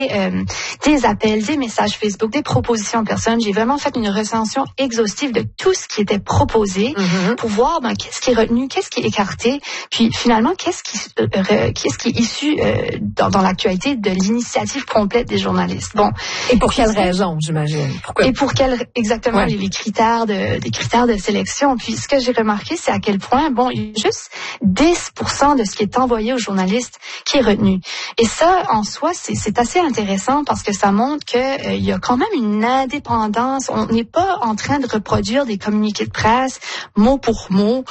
des appels, des messages Facebook, des propositions en personne. J'ai vraiment fait une recension exhaustive de tout ce qui était proposé pour voir qu'est-ce qui est retenu, qu'est-ce qui est écarté, puis finalement qu'est-ce qui est issu dans l'actualité de l'initiative complète des journalistes. Bon. Et pour quelles raisons, j'imagine? Pourquoi? Et pour quels exactement les critères de sélection. Puis ce que j'ai remarqué, c'est à quel point il y a juste 10% de ce qui est envoyé aux journalistes qui est retenu. Et ça, en soi, c'est assez intéressant parce que ça montre que il y a quand même une indépendance. On n'est pas en train de reproduire des communiqués de presse mot pour mot.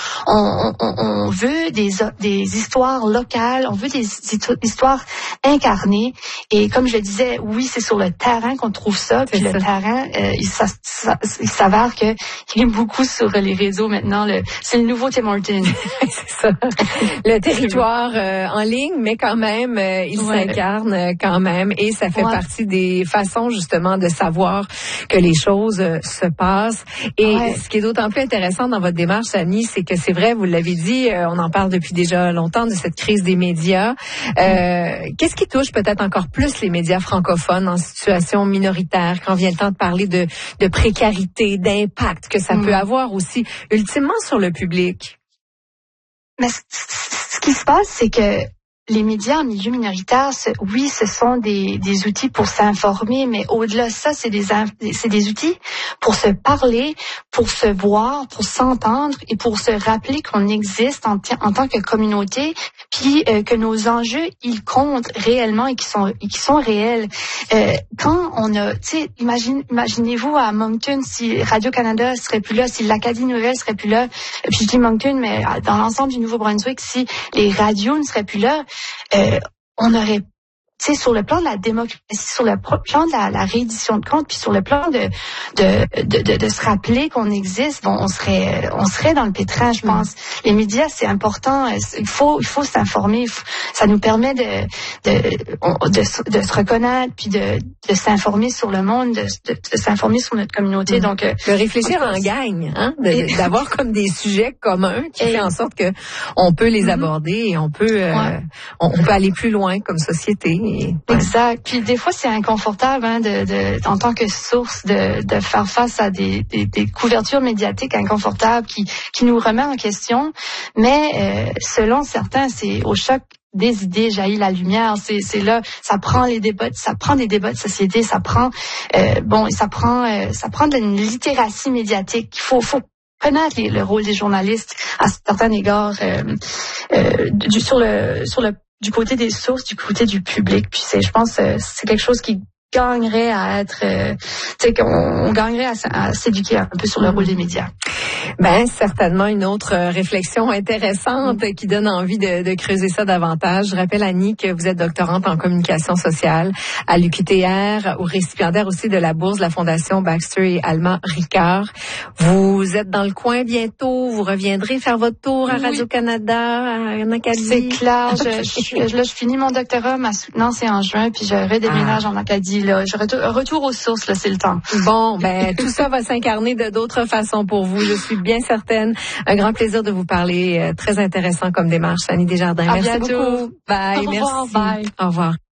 On veut des histoires locales, on veut des histoires incarnées. Et comme je le disais, oui, c'est sur le terrain qu'on trouve ça. Puis le terrain, il s'avère qu'il est beaucoup sur les réseaux maintenant. C'est le nouveau Tim Hortons. C'est ça. Le territoire en ligne, mais quand même, il s'incarne quand même. Et ça fait partie des façons, justement, de savoir que les choses se passent. Et ce qui est d'autant plus intéressant dans votre démarche, Annie, c'est que c'est vrai, vous l'avez dit, on en parle depuis déjà longtemps de cette crise des médias. Qu'est-ce qui touche peut-être encore plus les médias francophones en situation minoritaire quand vient le temps de parler de précarité, d'impact que ça peut avoir aussi, ultimement, sur le public? Mais ce qui se passe, c'est que les médias en milieu minoritaire, oui, ce sont des outils pour s'informer, mais au-delà de ça, c'est des outils pour se parler, pour se voir, pour s'entendre et pour se rappeler qu'on existe en tant que communauté, puis que nos enjeux, ils comptent réellement et qui sont réels. Quand on a, tu sais, imaginez-vous à Moncton, si Radio-Canada serait plus là, si l'Acadie Nouvelle serait plus là, puis je dis Moncton, mais dans l'ensemble du Nouveau-Brunswick, si les radios ne seraient plus là, on aurait, tu sais, sur le plan de la démocratie, sur le plan de la réédition de comptes, puis sur le plan de se rappeler qu'on existe, on serait dans le pétrin, je pense. Les médias, c'est important. Il faut s'informer. Ça nous permet de se reconnaître, puis de s'informer sur le monde, de s'informer sur notre communauté. Donc, de réfléchir en gang, hein, d'avoir comme des sujets communs qui fait en sorte que on peut les aborder et on peut aller plus loin comme société. Exact. Puis des fois, c'est inconfortable en tant que source de faire face à des couvertures médiatiques inconfortables qui nous remet en question. Mais selon certains, c'est au choc des idées jaillit la lumière. C'est là, ça prend des débats de société, ça prend une littératie médiatique. Il faut connaître le rôle des journalistes à certains égards du côté des sources, du côté du public. Puis je pense c'est quelque chose qui gagnerait à être, tu sais, qu'on gagnerait à s'éduquer un peu sur le rôle des médias. Ben, certainement une autre réflexion intéressante qui donne envie de creuser ça davantage. Je rappelle, Annie, que vous êtes doctorante en communication sociale à l'UQTR, ou récipiendaire aussi de la bourse de la Fondation Baxter et Alma Ricard. Vous êtes dans le coin bientôt, vous reviendrez faire votre tour à Radio-Canada, en Acadie. C'est clair, je finis mon doctorat, ma soutenance est en juin, puis je redéménage en Acadie. Là. Je retour aux sources, là, c'est le temps. Bon, ben, tout ça va s'incarner de d'autres façons pour vous, je suis bien certaine. Un grand plaisir de vous parler. Très intéressant comme démarche, Annie Desjardins. À Merci bientôt. beaucoup. Bye. Au revoir. Merci. Bye. Au revoir.